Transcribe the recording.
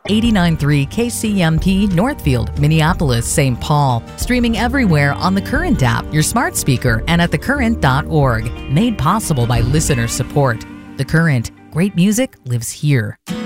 89.3 KCMP Northfield, Minneapolis, St. Paul. Streaming everywhere on the Current app, your smart speaker, and at thecurrent.org. Made possible by listener support. The Current. Great music lives here.